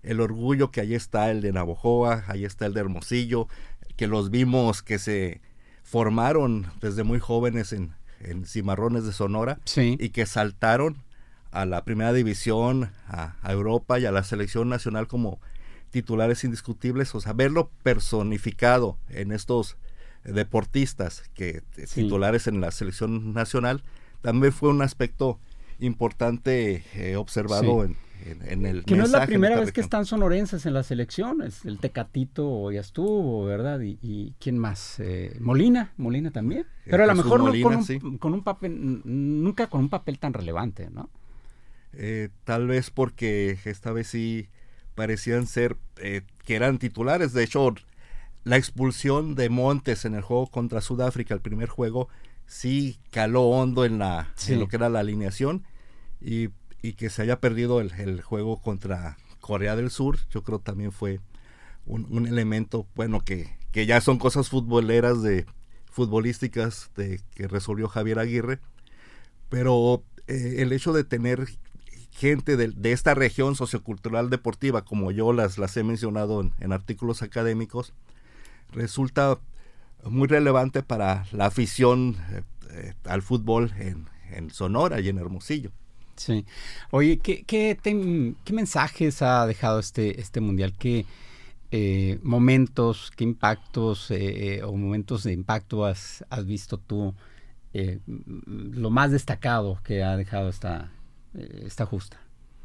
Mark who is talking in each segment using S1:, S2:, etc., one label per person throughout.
S1: el orgullo que ahí está el de Navojoa, ahí está el de Hermosillo, que los vimos que se formaron desde muy jóvenes en Cimarrones de Sonora,
S2: sí,
S1: y que saltaron a la primera división, a Europa y a la selección nacional como titulares indiscutibles. O sea, verlo personificado en estos deportistas que
S2: sí.
S1: titulares en la selección nacional también fue un aspecto importante observado
S2: Sí.
S1: en el
S2: Que no es la
S1: mensaje
S2: primera
S1: de esta
S2: vez que
S1: región.
S2: están sonorenses en la selección. El Tecatito ya estuvo, ¿verdad? Y ¿quién más? Molina también. Pero a lo
S1: Jesús
S2: mejor
S1: Molina,
S2: no
S1: sí.
S2: con un papel, nunca con un papel tan relevante, ¿no?
S1: Tal vez porque esta vez sí parecían ser que eran titulares. De hecho, la expulsión de Montes en el juego contra Sudáfrica, el primer juego, sí caló hondo en lo que era la alineación, y que se haya perdido el juego contra Corea del Sur, yo creo también fue un elemento, bueno, que ya son cosas futbolísticas que resolvió Javier Aguirre, pero el hecho de tener gente de esta región sociocultural deportiva, como yo las he mencionado en artículos académicos, resulta muy relevante para la afición al fútbol en Sonora y en Hermosillo.
S2: Sí. Oye, ¿qué mensajes ha dejado este mundial? ¿Qué momentos, qué impactos o momentos de impacto has visto tú? Lo más destacado que ha dejado esta justa.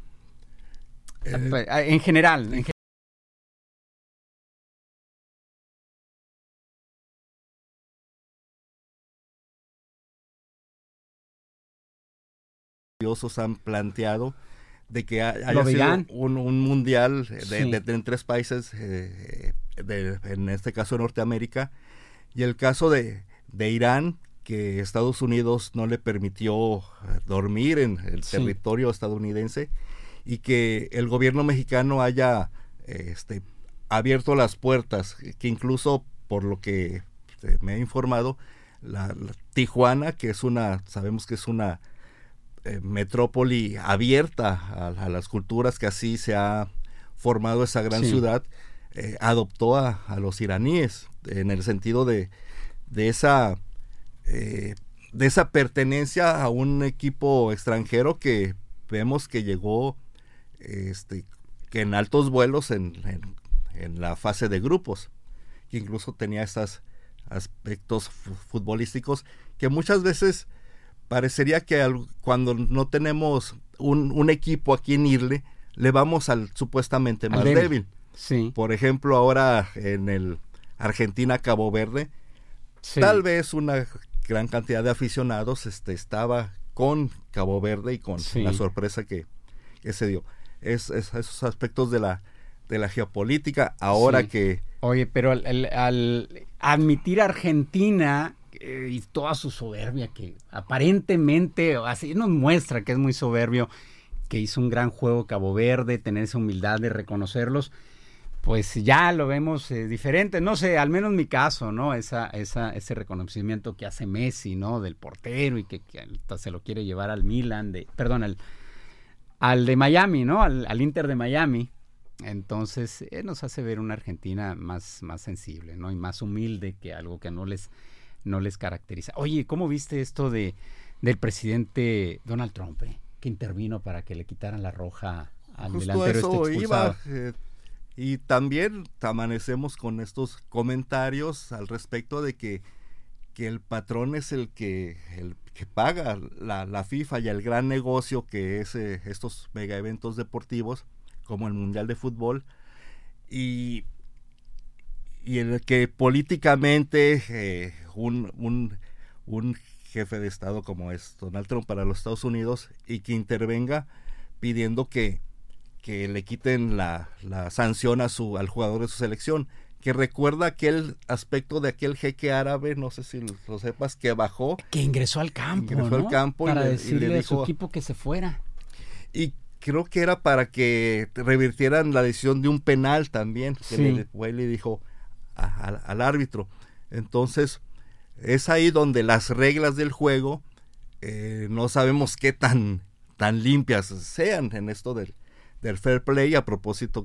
S2: En general.
S1: Han planteado de que haya
S2: Vegan.
S1: sido un mundial
S2: Sí.
S1: en 3 países, en este caso Norteamérica, y el caso de Irán, que Estados Unidos no le permitió dormir en el territorio estadounidense, y que el gobierno mexicano haya abierto las puertas, que por lo que me he informado, la Tijuana, que sabemos que es una metrópoli abierta a las culturas, que así se ha formado esa gran ciudad, adoptó a los iraníes, en el sentido de esa pertenencia a un equipo extranjero que vemos que llegó que en altos vuelos en la fase de grupos, que incluso tenía estos aspectos futbolísticos que muchas veces parecería que débil no tenemos un equipo aquí en Irle, le vamos al supuestamente más débil.
S2: Sí.
S1: Por ejemplo, ahora en el Argentina-Cabo Verde, tal vez una gran cantidad de aficionados estaba con Cabo Verde y con la sorpresa que se dio. Esos aspectos de la geopolítica, ahora que...
S2: Oye, pero al admitir a Argentina y toda su soberbia, que aparentemente así nos muestra que es muy soberbio, que hizo un gran juego Cabo Verde, tener esa humildad de reconocerlos, pues ya lo vemos diferente. No sé, al menos mi caso, ¿no? Ese reconocimiento que hace Messi, ¿no? Del portero, y que hasta se lo quiere llevar al Milan, al de Miami, ¿no? Al Inter de Miami. Entonces nos hace ver una Argentina más sensible, ¿no? Y más humilde, que algo que no les caracteriza. Oye, ¿cómo viste esto del presidente Donald Trump, que intervino para que le quitaran la roja al delantero expulsado?
S1: Y también amanecemos con estos comentarios al respecto de que el patrón es el que paga la FIFA, y el gran negocio que es estos mega eventos deportivos como el Mundial de Fútbol, y el que políticamente un jefe de Estado como es Donald Trump para los Estados Unidos, y que intervenga pidiendo que le quiten la sanción al jugador de su selección, que recuerda aquel aspecto de aquel jeque árabe, no sé si lo sepas, que bajó.
S2: Que ingresó al campo, para decirle a su equipo que se fuera.
S1: Y creo que era para que revirtieran la decisión de un penal también, que le dijo al árbitro. Entonces, es ahí donde las reglas del juego no sabemos qué tan limpias sean en esto del fair play, a propósito